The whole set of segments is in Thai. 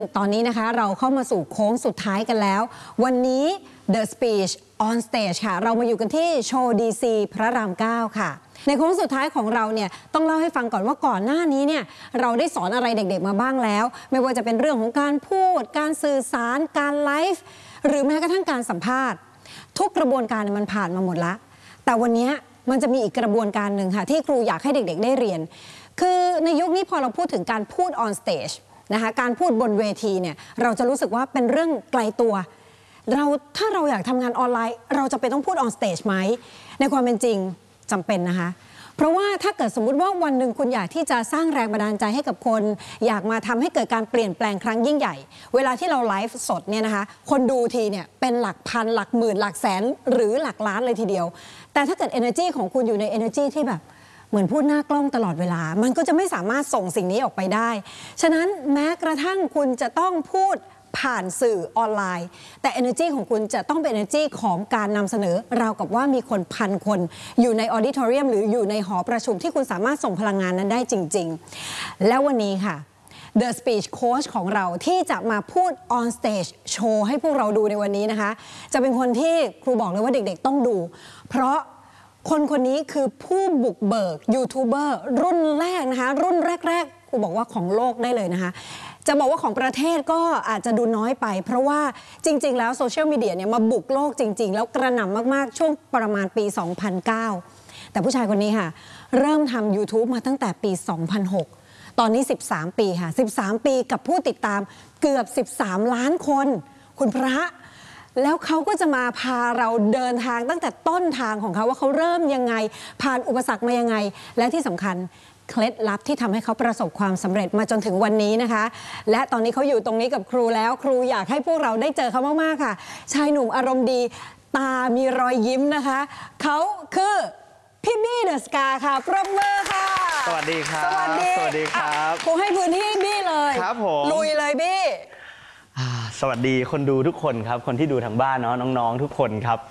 ตอนนี้นะคะเราเข้ามาสู่โค้งสุดท้ายกันแล้ววันนี้ The Speech on Stage ค่ะเรามาอยู่กันที่โชว์ DC พระราม 9 ค่ะในโค้งสุดท้ายของเราเนี่ยต้องเล่าให้ฟังก่อนว่าก่อนหน้านี้เนี่ยเราได้สอนอะไรเด็กๆมาบ้างแล้วไม่ว่าจะเป็นเรื่องของการพูดการสื่อสารการไลฟ์หรือแม้กระทั่งการสัมภาษณ์ทุกกระบวนการมันผ่านมาหมดละแต่วันนี้มันจะมีอีกกระบวนการหนึ่งค่ะที่ครูอยากให้เด็กๆได้เรียนคือในยุคนี้พอเราพูดถึงการพูด on stageนะคะการพูดบนเวทีเนี่ยเราจะรู้สึกว่าเป็นเรื่องไกลตัวถ้าเราอยากทำงานออนไลน์เราจะเป็นต้องพูด on stage ไหมในความเป็นจริงจำเป็นนะคะเพราะว่าถ้าเกิดสมมุติว่าวันหนึ่งคุณอยากที่จะสร้างแรงบันดาลใจให้กับคนอยากมาทำให้เกิดการเปลี่ยนแปลงครั้งยิ่งใหญ่เวลาที่เราไลฟ์สดเนี่ยนะคะคนดูทีเนี่ยเป็นหลักพันหลักหมื่นหลักแสนหรือหลักล้านเลยทีเดียวแต่ถ้าเกิด energy ของคุณอยู่ใน energy ที่แบบเหมือนพูดหน้ากล้องตลอดเวลามันก็จะไม่สามารถส่งสิ่งนี้ออกไปได้ฉะนั้นแม้กระทั่งคุณจะต้องพูดผ่านสื่อออนไลน์แต่ energy ของคุณจะต้องเป็น energy ของการนำเสนอราวกับว่ามีคนพันคนอยู่ในออดิทอเรียมหรืออยู่ในหอประชุมที่คุณสามารถส่งพลังงานนั้นได้จริงๆแล้ววันนี้ค่ะ The Speech Coach ของเราที่จะมาพูด on stage โชว์ให้พวกเราดูในวันนี้นะคะจะเป็นคนที่ครูบอกเลยว่าเด็กๆต้องดูเพราะคนนี้คือผู้บุกเบิกยูทูบเบอร์รุ่นแรกนะคะรุ่นแรกๆครูบอกว่าของโลกได้เลยนะคะจะบอกว่าของประเทศก็อาจจะดูน้อยไปเพราะว่าจริงๆแล้วโซเชียลมีเดียเนี่ยมาบุกโลกจริงๆแล้วกระหน่ำมากๆช่วงประมาณปี 2009 แต่ผู้ชายคนนี้ค่ะเริ่มทำ YouTube มาตั้งแต่ปี 2006 ตอนนี้13 ปีค่ะ13 ปีกับผู้ติดตามเกือบ13 ล้านคนคุณพระแล้วเขาก็จะมาพาเราเดินทางตั้งแต่ต้นทางของเขาว่าเขาเริ่มยังไงผ่านอุปสรรคมายังไงและที่สำคัญเคล็ดลับที่ทำให้เขาประสบความสำเร็จมาจนถึงวันนี้นะคะและตอนนี้เขาอยู่ตรงนี้กับครูแล้วครูอยากให้พวกเราได้เจอเขามากๆค่ะชายหนุ่มอารมณ์ดีตามีรอยยิ้มนะคะเขาคือพี่บี้เดอะสกาค่ะปรบมือค่ะสวัสดีครับสวัสดีครับครูให้พื้นที่บี้เลยครับผมลุยเลยบี้สวัสดีคนดูทุกคนครับคนที่ดูทางบ้านเนาะน้องๆทุกคนครับ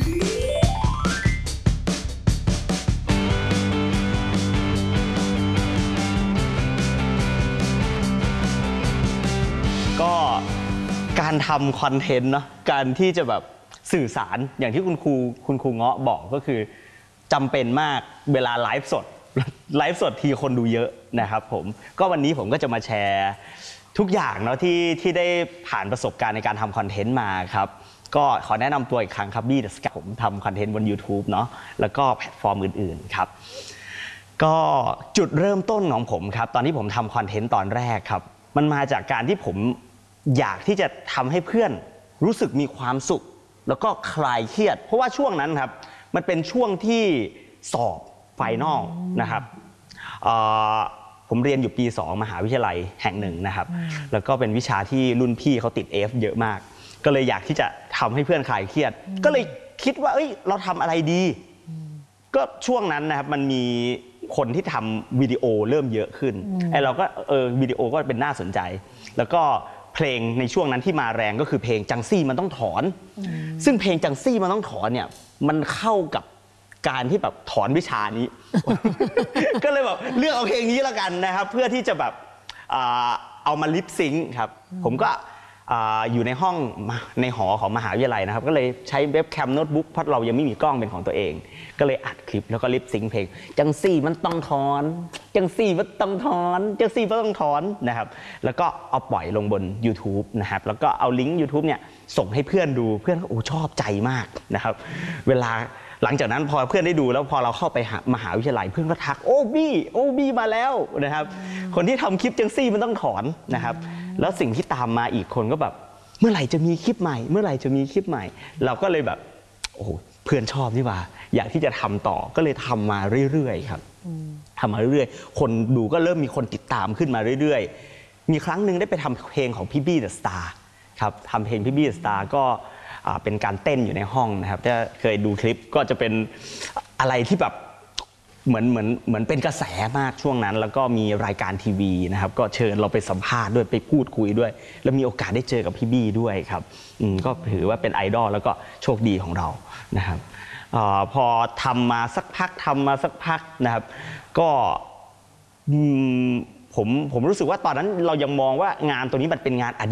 ก็การทำคอนเทนต์เนาะการที่จะแบบสื่อสารอย่างที่คุณครูเงาะบอกก็คือจำเป็นมากเวลาไลฟ์สดทีคนดูเยอะนะครับผมก็วันนี้ผมก็จะมาแชร์ทุกอย่างเนาะที่ได้ผ่านประสบการณ์ในการทำคอนเทนต์มาครับก็ขอแนะนำตัวอีกครั้งครับบี้เดอะสกาผมทำคอนเทนต์บน YouTube เนาะแล้วก็แพลตฟอร์มอื่นๆครับก็จุดเริ่มต้นของผมครับตอนที่ผมทำคอนเทนต์ตอนแรกครับมันมาจากการที่ผมอยากที่จะทำให้เพื่อนรู้สึกมีความสุขแล้วก็คลายเครียดเพราะว่าช่วงนั้นครับมันเป็นช่วงที่สอบไฟนอลนะครับผมเรียนอยู่ปี 2 มหาวิทยาลัยแห่งหนึ่งนะครับแล้วก็เป็นวิชาที่รุ่นพี่เขาติด F เยอะมากก็เลยอยากที่จะทำให้เพื่อนคลายเครียดก็เลยคิดว่าเราทำอะไรดีก็ช่วงนั้นนะครับมันมีคนที่ทำวิดีโอเริ่มเยอะขึ้นเราก็วิดีโอก็เป็นน่าสนใจแล้วก็เพลงในช่วงนั้นที่มาแรงก็คือเพลงจังซี่มันต้องถอนซึ่งเพลงจังซี่มันต้องถอนเนี่ยมันเข้ากับการที่แบบถอนวิชานี้ ก็เลยแบบเลือกเอาเพลงนี้แล้วกันนะครับเพื่อที่จะแบบเอามาลิปซิงค์ครับผมก็อยู่ในห้องในหอของมหาวิทยาลัยนะครับก็เลยใช้เว็บแคมโน้ตบุ๊กเพราะเรายังไม่มีกล้องเป็นของตัวเองก็เลยอัดคลิปแล้วก็ลิปซิงค์เพลงจังซี่มันต้องถอนจังซี่มันต้องถอนจังซี่มันต้องถอนนะครับแล้วก็เอาปล่อยลงบน YouTube นะครับแล้วก็เอาลิงก์ YouTube เนี่ยส่งให้เพื่อนดูเพื่อนก็ชอบใจมากนะครับเวลาหลังจากนั้นพอเพื่อนได้ดูแล้วพอเราเข้าไปมหาวิทยาลัยเพื่อนก็ทักโอ้บี้มาแล้วนะครับคนที่ทำคลิปจังซี่มันต้องถอนนะครับแล้วสิ่งที่ตามมาอีกคนก็แบบเมื่อไหร่จะมีคลิปใหม่เมื่อไหร่จะมีคลิปใหม่เราก็เลยแบบโอ้โหเพื่อนชอบนี่ว่าอยากที่จะทำต่อก็เลยทำมาเรื่อยๆครับทำมาเรื่อยๆคนดูก็เริ่มมีคนติดตามขึ้นมาเรื่อยๆมีครั้งหนึ่งได้ไปทำเพลงของพี่บี้เดอะสตาร์ครับทำเพลงพี่บี้เดอะสตาร์ก็เป็นการเต้นอยู่ในห้องนะครับถ้าเคยดูคลิปก็จะเป็นอะไรที่แบบเหมือนเป็นกระแสมากช่วงนั้นแล้วก็มีรายการทีวีนะครับก็เชิญเราไปสัมภาษณ์ด้วยไปพูดคุยด้วยแล้วมีโอกาสได้เจอกับพี่บี้ด้วยครับก็ถือว่าเป็นไอดอลแล้วก็โชคดีของเรานะครับพอทำมาสักพักนะครับก็ผมรู้สึกว่าตอนนั้นเรายังมองว่างานตัวนี้มันเป็นงานอ